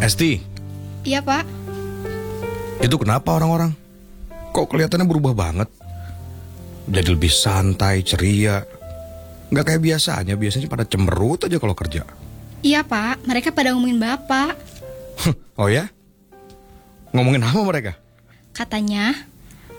Esti, Iya, Pak. itu kenapa orang-orang? Kok kelihatannya berubah banget? Jadi lebih santai, ceria. Nggak kayak biasanya pada cemberut aja kalau kerja. Iya, Pak. Mereka pada ngomongin Bapak. Oh ya? Ngomongin apa mereka? Katanya,